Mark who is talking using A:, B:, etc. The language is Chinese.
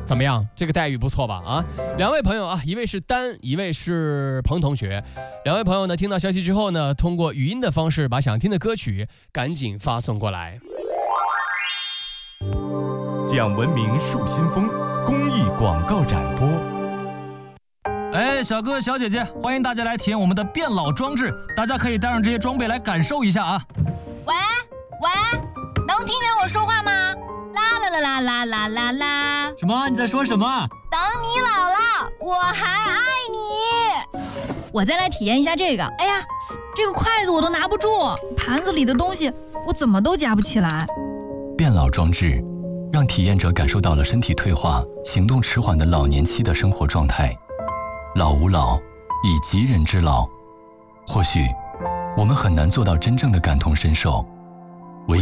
A: 怎么样？这个待遇不错吧？啊，两位朋友啊，一位是丹，一位是彭同学。两位朋友呢，听到消息之后呢，通过语音的方式把想听的歌曲赶紧发送过来。
B: 讲文明树新风公益广告展播。
C: 小哥小姐姐，欢迎大家来体验我们的变老装置，大家可以带上这些装备来感受一下啊。
D: 喂，能听见我说话吗？啦啦啦啦啦啦啦！
E: 什么？你在说什么？
D: 等你老了，我还爱你。我再来体验一下这个。哎呀，这个筷子我都拿不住，盘子里的东西我怎么都夹不起来。
F: 变老装置让体验者感受到了身体退化、行动迟缓的老年期的生活状态。老吾老，以及人之老。或许我们很难做到真正的感同身受，